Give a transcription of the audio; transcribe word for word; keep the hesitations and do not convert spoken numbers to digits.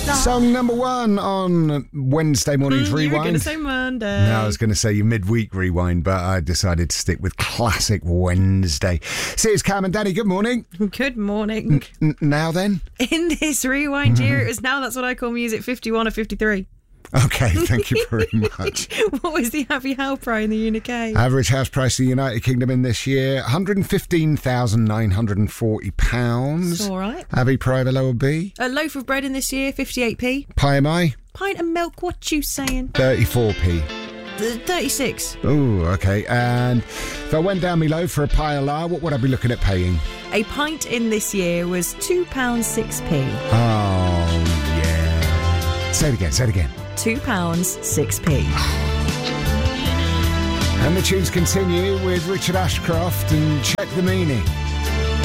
Song number one on Wednesday morning's Mm, you rewind. were going to say Monday. No, I was going to say your midweek rewind, but I decided to stick with classic Wednesday. See, it's Cam and Danny. Good morning. Good morning. N- now then? In this rewind year, it was now that's what I call music fifty-one or fifty-three. Okay, thank you very much. What was the average house price in the U K? Average house price in the United Kingdom in this year, one hundred fifteen thousand nine hundred forty pounds. It's all right. Abbey Pry below a B. A loaf of bread in this year, fifty-eight p. Pie am I? Pint of milk, what you saying? thirty-four p. Th- thirty-six. Oh, okay. And if I went down me low for a pie a la, what would I be looking at paying? A pint in this year was two pounds six p. Oh, yeah. Say it again, say it again. two pounds six p. And the tunes continue with Richard Ashcroft and Check the Meaning.